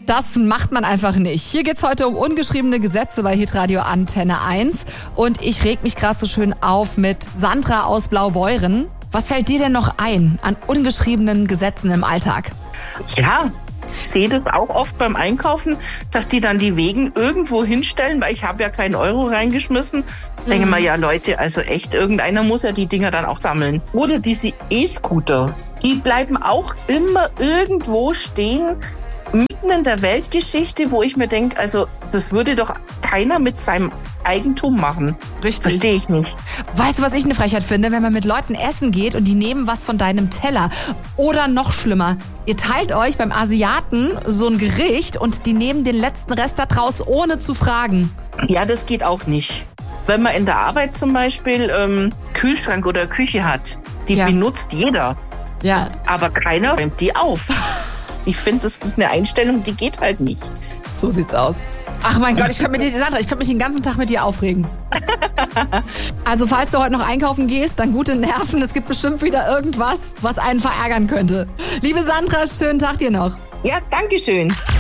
Das macht man einfach nicht. Hier geht's heute um ungeschriebene Gesetze bei Hitradio Antenne 1. Und ich reg mich gerade so schön auf mit Sandra aus Blaubeuren. Was fällt dir denn noch ein an ungeschriebenen Gesetzen im Alltag? Ja, ich sehe das auch oft beim Einkaufen, dass die dann die Wägen irgendwo hinstellen, weil ich habe ja keinen Euro reingeschmissen. Denke mal, ja Leute, also echt, irgendeiner muss ja die Dinger dann auch sammeln. Oder diese E-Scooter, die bleiben auch immer irgendwo stehen, mitten in der Weltgeschichte, wo ich mir denke, also das würde doch keiner mit seinem Eigentum machen. Richtig. Verstehe ich nicht. Weißt du, was ich eine Frechheit finde? Wenn man mit Leuten essen geht und die nehmen was von deinem Teller. Oder noch schlimmer, ihr teilt euch beim Asiaten so ein Gericht und die nehmen den letzten Rest da draus, ohne zu fragen. Ja, das geht auch nicht. Wenn man in der Arbeit zum Beispiel Kühlschrank oder Küche hat, die benutzt jeder. Ja. Aber keiner räumt die auf. Ich finde, das ist eine Einstellung, die geht halt nicht. So sieht's aus. Ach mein Gott, ich könnte mich den ganzen Tag mit dir aufregen. Also falls du heute noch einkaufen gehst, dann gute Nerven. Es gibt bestimmt wieder irgendwas, was einen verärgern könnte. Liebe Sandra, schönen Tag dir noch. Ja, danke schön.